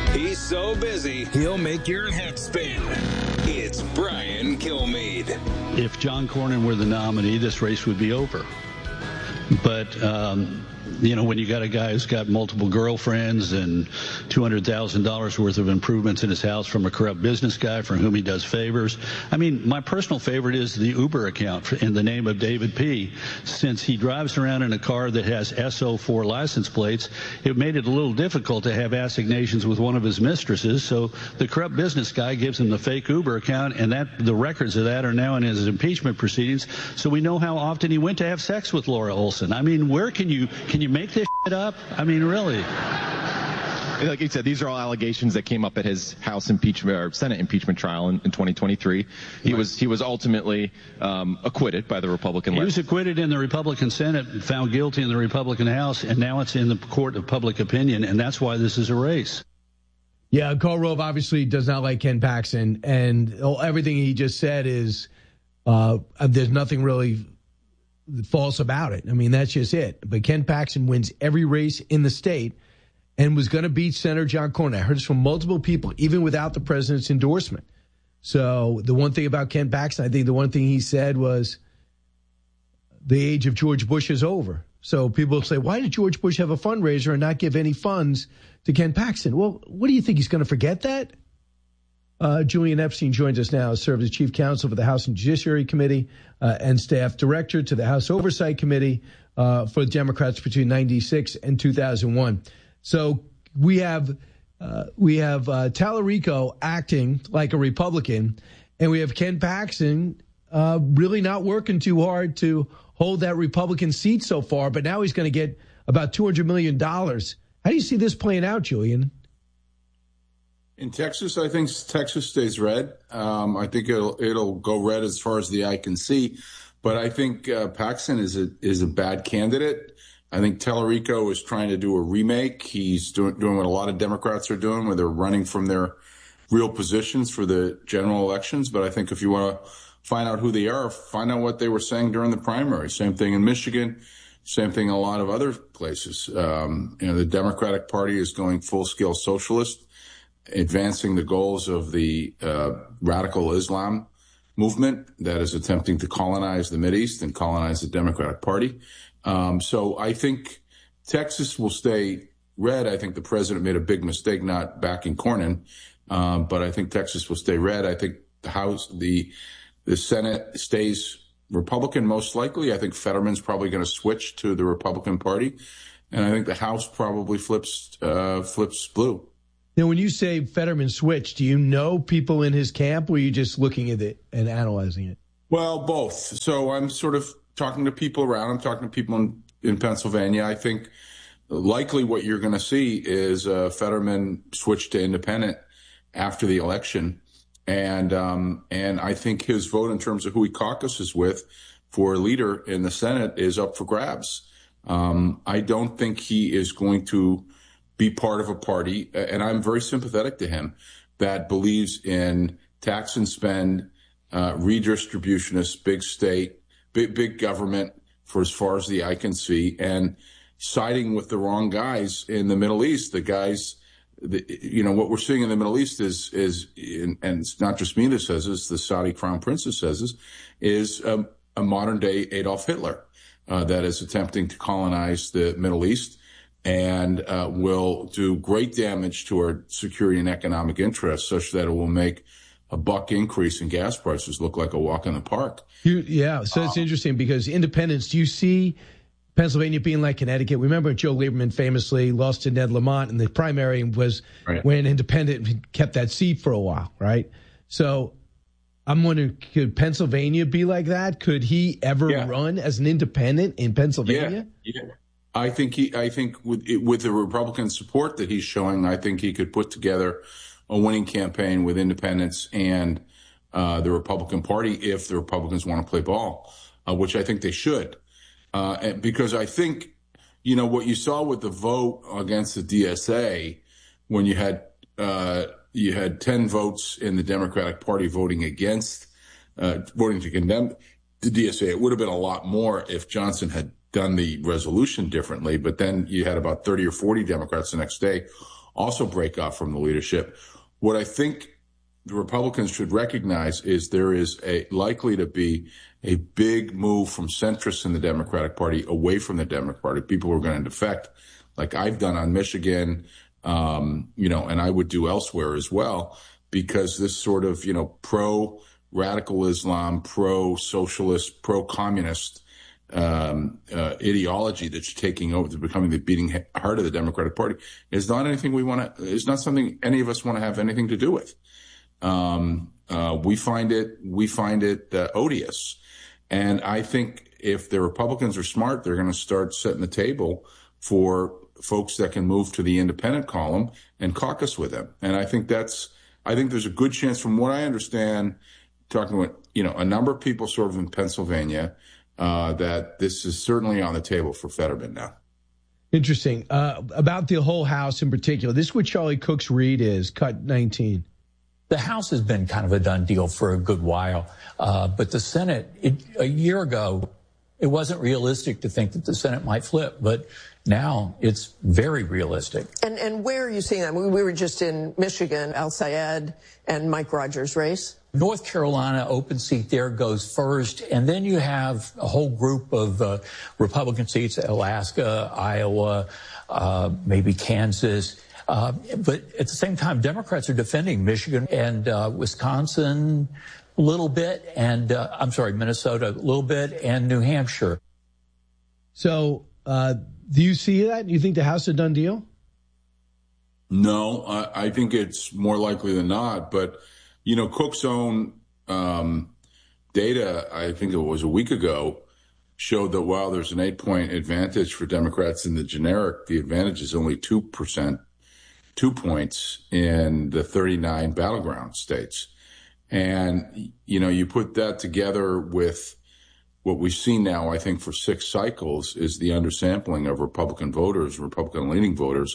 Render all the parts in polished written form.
He's so busy, he'll make your head spin. It's Brian Kilmeade. If John Cornyn were the nominee, this race would be over. But, when you got a guy who's got multiple girlfriends and $200,000 worth of improvements in his house from a corrupt business guy for whom he does favors. I mean, my personal favorite is the Uber account in the name of David P. Since he drives around in a car that has SO4 license plates, it made it a little difficult to have assignations with one of his mistresses. So the corrupt business guy gives him the fake Uber account, and the records of that are now in his impeachment proceedings. So we know how often he went to have sex with Laura Olson. I mean, where can you make this shit up? I mean, really. Like you said, these are all allegations that came up at his House impeachment or Senate impeachment trial in 2023. He was ultimately acquitted by the Republican. He was acquitted in the Republican Senate, found guilty in the Republican House, and now it's in the court of public opinion, and that's why this is a race. Yeah, Karl Rove obviously does not like Ken Paxton, and everything he just said is there's nothing really false about it. I mean, that's just it. But Ken Paxton wins every race in the state and was going to beat Senator John Cornyn. I heard this from multiple people, even without the president's endorsement. So the one thing about Ken Paxton, I think the one thing he said was the age of George Bush is over. So people say, why did George Bush have a fundraiser and not give any funds to Ken Paxton? Well, what do you think? He's going to forget that? Julian Epstein joins us now, served as chief counsel for the House and Judiciary Committee and staff director to the House Oversight Committee for the Democrats between 1996 and 2001. So we have Tallarico acting like a Republican, and we have Ken Paxton really not working too hard to hold that Republican seat so far, but now he's going to get about $200 million. How do you see this playing out, Julian? In Texas, I think Texas stays red. I think it'll go red as far as the eye can see. But I think Paxton is a bad candidate. I think Tallarico is trying to do a remake. He's doing what a lot of Democrats are doing, where they're running from their real positions for the general elections. But I think if you want to find out who they are, find out what they were saying during the primary. Same thing in Michigan. Same thing in a lot of other places. The Democratic Party is going full-scale socialist, advancing the goals of the radical Islam movement that is attempting to colonize the Mideast and colonize the Democratic Party. So I think Texas will stay red. I think the president made a big mistake not backing Cornyn, but I think Texas will stay red. I think the House, the Senate stays Republican most likely. I think Fetterman's probably going to switch to the Republican Party, and I think the House probably flips blue. Now, when you say Fetterman switched, do you know people in his camp, or are you just looking at it and analyzing it? Well, both. So I'm sort of talking to people around. I'm talking to people in Pennsylvania. I think likely what you're going to see is Fetterman switch to independent after the election. And I think his vote in terms of who he caucuses with for a leader in the Senate is up for grabs. I don't think he is going to be part of a party, and I'm very sympathetic to him, that believes in tax and spend, redistributionist, big state, big government for as far as the eye can see, and siding with the wrong guys in the Middle East. The guys, what we're seeing in the Middle East is, and it's not just me that says this, the Saudi crown princess says this, is a modern day Adolf Hitler that is attempting to colonize the Middle East, and will do great damage to our security and economic interests, such that it will make a buck increase in gas prices look like a walk in the park. So it's interesting because independents, do you see Pennsylvania being like Connecticut? Remember Joe Lieberman famously lost to Ned Lamont, and the primary was when independent kept that seat for a while, right? So I'm wondering, could Pennsylvania be like that? Could he ever run as an independent in Pennsylvania? Yeah. I think with the Republican support that he's showing, I think he could put together a winning campaign with independents and the Republican Party if the Republicans want to play ball, which I think they should. Because I think, what you saw with the vote against the DSA, when you had 10 votes in the Democratic Party voting to condemn the DSA, it would have been a lot more if Johnson had done the resolution differently. But then you had about 30 or 40 Democrats the next day also break off from the leadership. What I think the Republicans should recognize is there is likely to be a big move from centrists in the Democratic Party away from the Democratic Party. People who are going to defect, like I've done on Michigan, and I would do elsewhere as well, because this sort of, pro-radical Islam, pro-socialist, pro-communist ideology that's taking over, becoming the beating heart of the Democratic Party, is not anything is not something any of us want to have anything to do with. We find it odious. And I think if the Republicans are smart, they're going to start setting the table for folks that can move to the independent column and caucus with them. And I think there's a good chance, from what I understand, talking with, a number of people sort of in Pennsylvania, that this is certainly on the table for Fetterman now. Interesting. About the whole House in particular, this is what Charlie Cook's read is, cut 19. The House has been kind of a done deal for a good while. But the Senate, a year ago, it wasn't realistic to think that the Senate might flip. But now it's very realistic. And where are you seeing that? We were just in Michigan, Al Sayed and Mike Rogers' race. North Carolina, open seat there goes first. And then you have a whole group of Republican seats, Alaska, Iowa, maybe Kansas. But at the same time, Democrats are defending Michigan and Wisconsin a little bit, and Minnesota a little bit, and New Hampshire. So do you see that? Do you think the House is a done deal? No, I think it's more likely than not. But, Cook's own data, I think it was a week ago, showed that while there's an 8-point advantage for Democrats in the generic, the advantage is only 2%. 2 points in the 39 battleground states. And, you put that together with what we've seen now, I think, for 6 cycles, is the undersampling of Republican voters, Republican-leaning voters.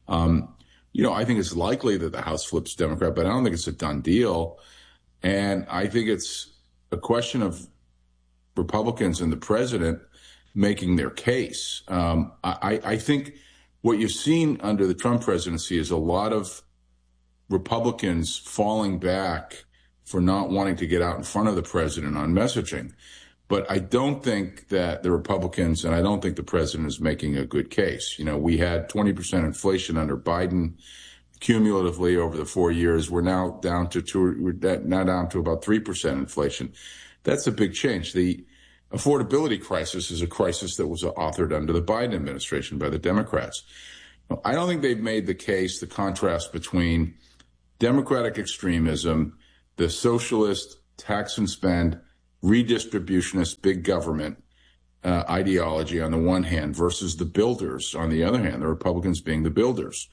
I think it's likely that the House flips Democrat, but I don't think it's a done deal. And I think it's a question of Republicans and the president making their case. I think what you've seen under the Trump presidency is a lot of Republicans falling back for not wanting to get out in front of the president on messaging. But I don't think that the Republicans, and I don't think the president, is making a good case. We had 20% inflation under Biden cumulatively over the 4 years. We're now down to about 3% inflation. That's a big change. The affordability crisis is a crisis that was authored under the Biden administration by the Democrats. I don't think they've made the case, the contrast between Democratic extremism, the socialist tax and spend, redistributionist big government ideology on the one hand versus the builders on the other hand, the Republicans being the builders.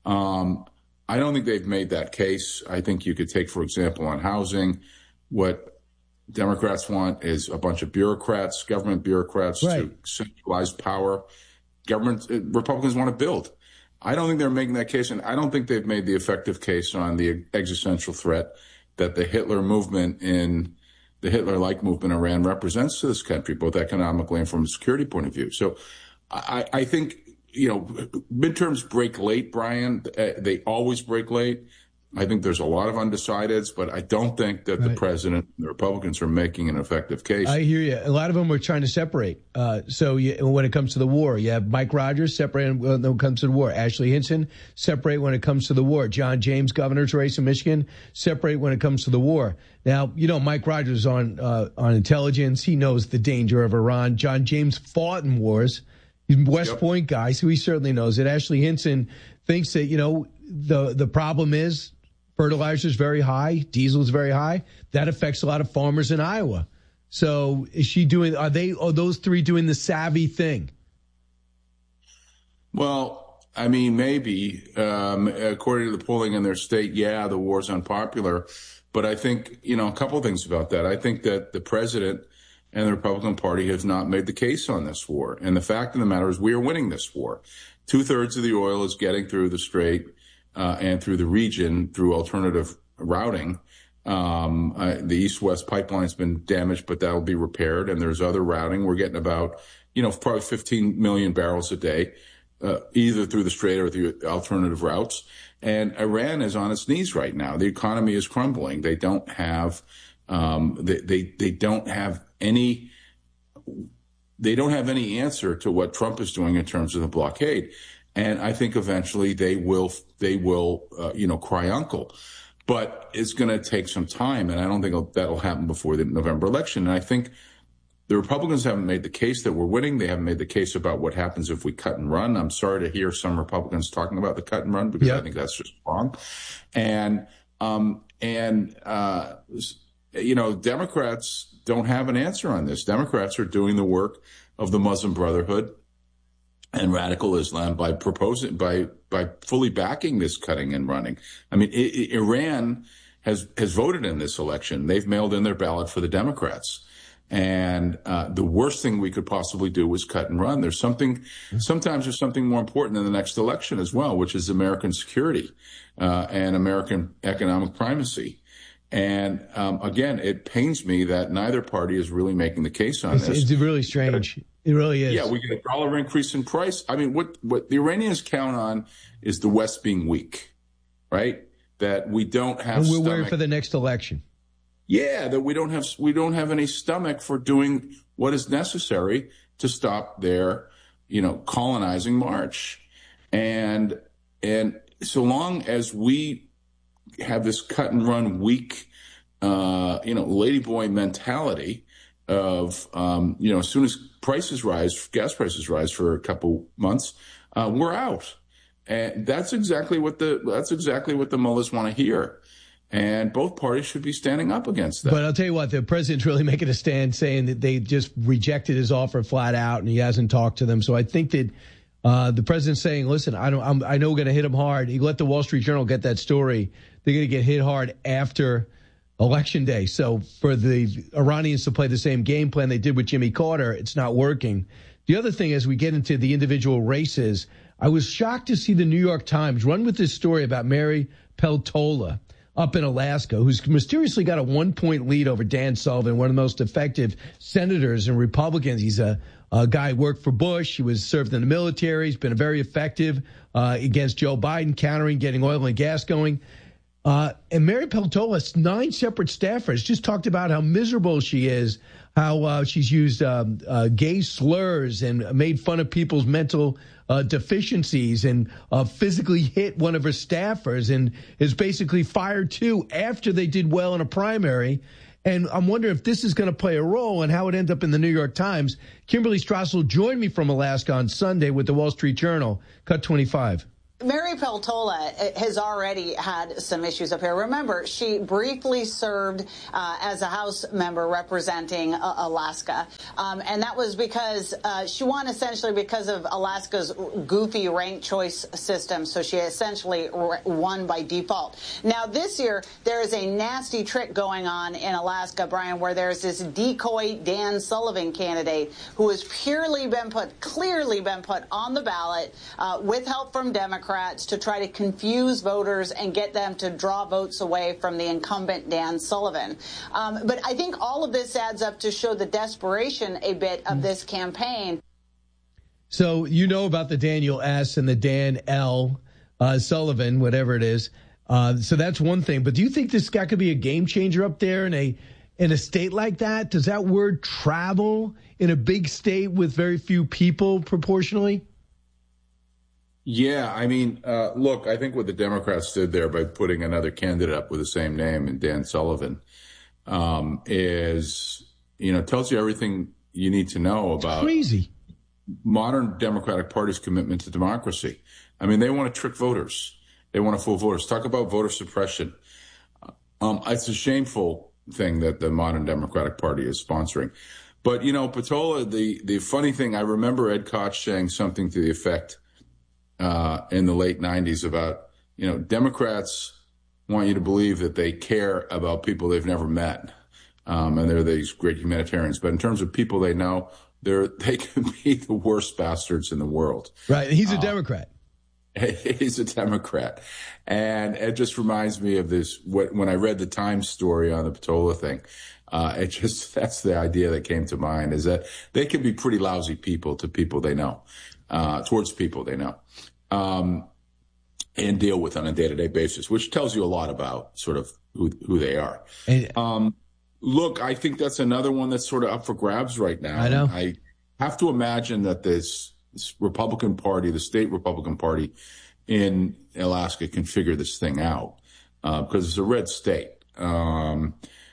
I don't think they've made that case. I think you could take, for example, on housing, what Democrats want is a bunch of bureaucrats, government bureaucrats, right, to centralize power. Republicans want to build. I don't think they're making that case, and I don't think they've made the effective case on the existential threat that the Hitler movement in the Hitler-like movement Iran represents to this country, both economically and from a security point of view. So I think, midterms break late, Brian. They always break late. I think there's a lot of undecideds, but I don't think that the president and the Republicans are making an effective case. I hear you. A lot of them are trying to separate. When it comes to the war, you have Mike Rogers separate when it comes to the war. Ashley Hinson separate when it comes to the war. John James, governor's race in Michigan, separate when it comes to the war. Now, Mike Rogers on intelligence. He knows the danger of Iran. John James fought in wars. He's a West Point guy, so he certainly knows it. Ashley Hinson thinks that, the problem is fertilizer is very high, diesel is very high. That affects a lot of farmers in Iowa. So are those three doing the savvy thing? Well, I mean, maybe. According to the polling in their state, the war's unpopular. But I think, a couple of things about that. I think that the president and the Republican Party have not made the case on this war. And the fact of the matter is we are winning this war. 2/3 of the oil is getting through the strait and through the region through alternative routing. The East-West pipeline's been damaged, but that'll be repaired. And there's other routing. We're getting about, probably 15 million barrels a day. either through the Strait or through alternative routes. And Iran is on its knees right now. The economy is crumbling. They don't have they don't have any answer to what Trump is doing in terms of the blockade. And I think eventually they will cry uncle. But it's going to take some time, and I don't think that'll happen before the November election. And I think the Republicans haven't made the case that we're winning. They haven't made the case about what happens if we cut and run. I'm sorry to hear some Republicans talking about the cut and run, because I think that's just wrong. And Democrats don't have an answer on this. Democrats are doing the work of the Muslim Brotherhood and radical Islam by fully backing this cutting and running. I mean, Iran has voted in this election. They've mailed in their ballot for the Democrats. And the worst thing we could possibly do was cut and run. Sometimes there's something more important in the next election as well, which is American security and American economic primacy. And again, it pains me that neither party is really making the case on this. It's really strange. It really is. Yeah, we get a $1 increase in price. I mean, what the Iranians count on is the West being weak, right? That we don't have. And we're waiting for the next election. Yeah, that we don't have any stomach for doing what is necessary to stop their, colonizing march. And so long as we have this cut and run weak, ladyboy mentality of, as soon as gas prices rise for a couple months, we're out. And that's exactly what the mullahs want to hear. And both parties should be standing up against that. But I'll tell you what, the president's really making a stand, saying that they just rejected his offer flat out, and he hasn't talked to them. So I think that the president's saying, listen, I know we're going to hit him hard. He let the Wall Street Journal get that story. They're going to get hit hard after Election Day. So for the Iranians to play the same game plan they did with Jimmy Carter, it's not working. The other thing, as we get into the individual races, I was shocked to see the New York Times run with this story about Mary Peltola up in Alaska, who's mysteriously got a 1-point lead over Dan Sullivan, one of the most effective senators and Republicans. He's a guy who worked for Bush. He was served in the military. He's been very effective against Joe Biden, countering getting oil and gas going. And Mary Peltola, 9 separate staffers, just talked about how miserable she is, how she's used gay slurs and made fun of people's mental deficiencies, and physically hit one of her staffers, and is basically fired too after they did well in a primary. And I'm wondering if this is going to play a role and how it ended up in the New York Times. Kimberly Strassel joined me from Alaska on Sunday with the Wall Street Journal. Cut 25. Mary Peltola has already had some issues up here. Remember, she briefly served as a House member representing Alaska, and that was because she won essentially because of Alaska's goofy ranked choice system, so she essentially won by default. Now, this year, there is a nasty trick going on in Alaska, Brian, where there's this decoy Dan Sullivan candidate who has clearly been put on the ballot with help from Democrats to try to confuse voters and get them to draw votes away from the incumbent Dan Sullivan. But I think all of this adds up to show the desperation a bit of this campaign. So you know about the Daniel S. and the Dan L. Sullivan, whatever it is. So that's one thing. But do you think this guy could be a game changer up there in a state like that? Does that word travel in a big state with very few people proportionally? Yeah, I mean, look, I think what the Democrats did there by putting another candidate up with the same name, and Dan Sullivan, is, tells you everything you need to know about crazy modern Democratic Party's commitment to democracy. I mean, they want to trick voters. They want to fool voters. Talk about voter suppression. It's a shameful thing that the modern Democratic Party is sponsoring. But, Peltola, the funny thing, I remember Ed Koch saying something to the effect in the late 90s about, Democrats want you to believe that they care about people they've never met. And they're these great humanitarians. But in terms of people they know, they can be the worst bastards in the world. Right. He's a Democrat. He's a Democrat. And it just reminds me of this, when I read the Times story on the Peltola thing, that's the idea that came to mind, is that they can be pretty lousy people to people they know. towards people they know, and deal with on a day-to-day basis, which tells you a lot about sort of who they are. Look, I think that's another one that's sort of up for grabs right now. I know. I have to imagine that this Republican Party, the state Republican Party in Alaska, can figure this thing out because it's a red state. So,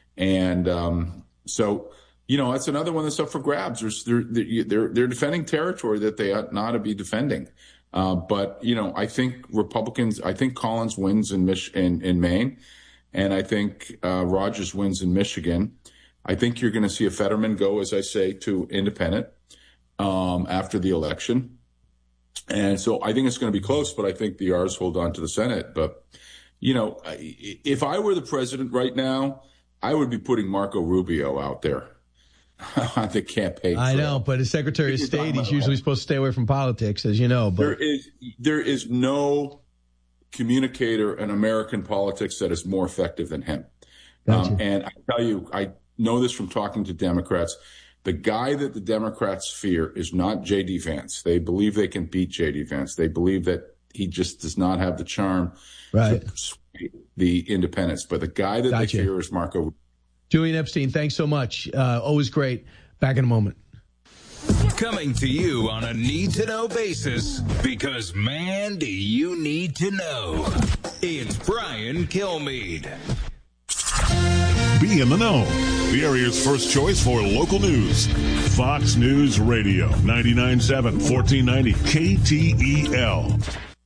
that's another one that's up for grabs. They're defending territory that they ought not to be defending. But I think Republicans, I think Collins wins in Maine. And I think Rogers wins in Michigan. I think you're going to see a Fetterman go, as I say, to independent after the election. And so I think it's going to be close, but I think the R's hold on to the Senate. But, if I were the president right now, I would be putting Marco Rubio out there on the campaign. I know, but as Secretary of State, he's usually supposed to stay away from politics, as you know. But there is no communicator in American politics that is more effective than him. And I tell you, I know this from talking to Democrats. The guy that the Democrats fear is not J.D. Vance. They believe they can beat J.D. Vance. They believe that he just does not have the charm to persuade the independents. But the guy that they fear is Marco. Julian Epstein, thanks so much. Always great. Back in a moment. Coming to you on a need-to-know basis, because, man, do you need to know. It's Brian Kilmeade. Be in the know. The area's first choice for local news. Fox News Radio, 99.7, 1490 KTEL.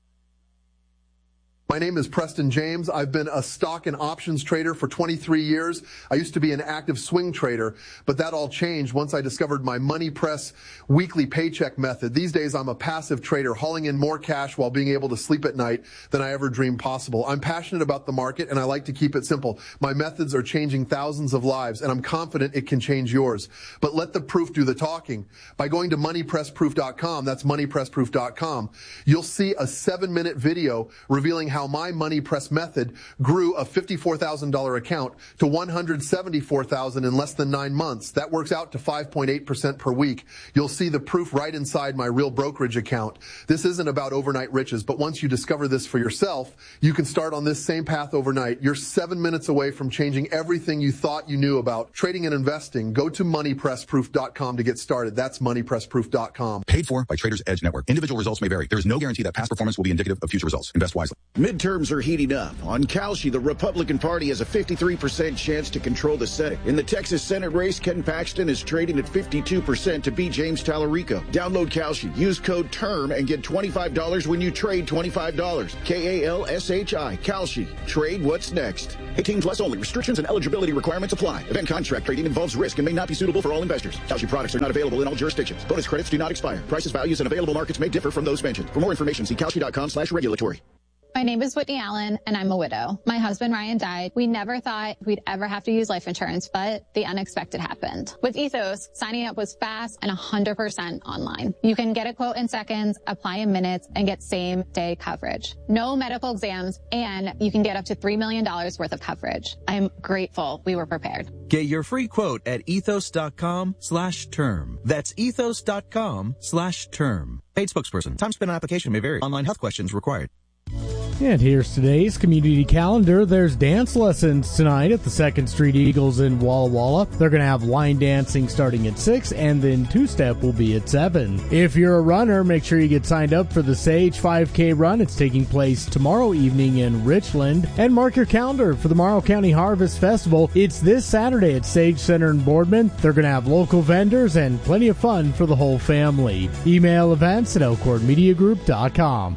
My name is Preston James. I've been a stock and options trader for 23 years. I used to be an active swing trader, but that all changed once I discovered my Money Press weekly paycheck method. These days, I'm a passive trader, hauling in more cash while being able to sleep at night than I ever dreamed possible. I'm passionate about the market, and I like to keep it simple. My methods are changing thousands of lives, and I'm confident it can change yours. But let the proof do the talking. By going to moneypressproof.com, that's moneypressproof.com, you'll see a 7-minute video revealing how my Money Press method grew a $54,000 account to $174,000 in less than 9 months. That works out to 5.8% per week. You'll see the proof right inside my real brokerage account. This isn't about overnight riches, but once you discover this for yourself, you can start on this same path overnight. You're 7 minutes away from changing everything you thought you knew about trading and investing. Go to moneypressproof.com to get started. That's moneypressproof.com. Paid for by Traders Edge Network. Individual results may vary. There is no guarantee that past performance will be indicative of future results. Invest wisely. Midterms are heating up. On Kalshi, the Republican Party has a 53% chance to control the Senate. In the Texas Senate race, Ken Paxton is trading at 52% to beat James Tallarico. Download Kalshi. Use code TERM and get $25 when you trade $25. Kalshi. Kalshi. Trade what's next. 18 plus only. Restrictions and eligibility requirements apply. Event contract trading involves risk and may not be suitable for all investors. Kalshi products are not available in all jurisdictions. Bonus credits do not expire. Prices, values, and available markets may differ from those mentioned. For more information, see kalshi.com/regulatory. My name is Whitney Allen, and I'm a widow. My husband, Ryan, died. We never thought we'd ever have to use life insurance, but the unexpected happened. With Ethos, signing up was fast and 100% online. You can get a quote in seconds, apply in minutes, and get same-day coverage. No medical exams, and you can get up to $3 million worth of coverage. I'm grateful we were prepared. Get your free quote at ethos.com/term. That's ethos.com/term. Paid spokesperson. Time spent on application may vary. Online health questions required. And here's today's community calendar. There's dance lessons tonight at the 2nd Street Eagles in Walla Walla. They're going to have line dancing starting at 6, and then two-step will be at 7. If you're a runner, make sure you get signed up for the Sage 5K run. It's taking place tomorrow evening in Richland. And mark your calendar for the Morrow County Harvest Festival. It's this Saturday at Sage Center in Boardman. They're going to have local vendors and plenty of fun for the whole family. Email events at elkhornmediagroup.com.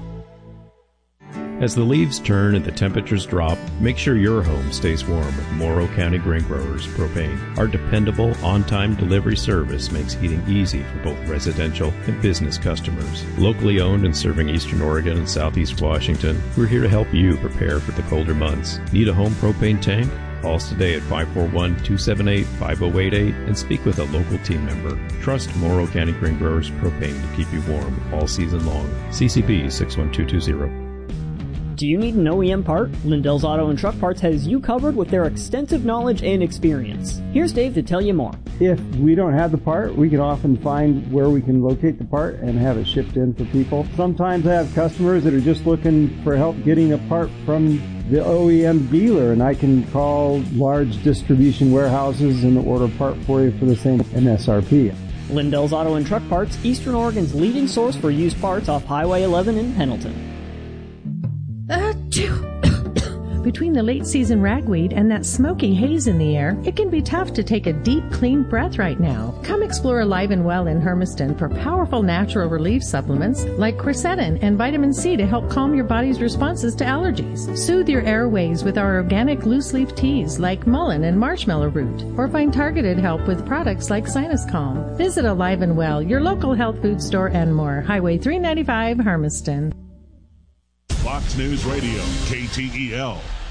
As the leaves turn and the temperatures drop, make sure your home stays warm with Morrow County Grain Growers Propane. Our dependable, on-time delivery service makes heating easy for both residential and business customers. Locally owned and serving Eastern Oregon and Southeast Washington, we're here to help you prepare for the colder months. Need a home propane tank? Call us today at 541-278-5088 and speak with a local team member. Trust Morrow County Grain Growers Propane to keep you warm all season long. CCB 61220. Do you need an OEM part? Lindell's Auto and Truck Parts has you covered with their extensive knowledge and experience. Here's Dave to tell you more. If we don't have the part, we can often find where we can locate the part and have it shipped in for people. Sometimes I have customers that are just looking for help getting a part from the OEM dealer, and I can call large distribution warehouses and order a part for you for the same MSRP. Lindell's Auto and Truck Parts, Eastern Oregon's leading source for used parts off Highway 11 in Pendleton. Between the late season ragweed and that smoky haze in the air, it can be tough to take a deep, clean breath right now. Come explore Alive and Well in Hermiston for powerful natural relief supplements like quercetin and vitamin C to help calm your body's responses to allergies. Soothe your airways with our organic loose leaf teas like mullein and marshmallow root, or find targeted help with products like Sinus Calm. Visit Alive and Well, your local health food store, and more. Highway 395, Hermiston. Fox News Radio, KTEL.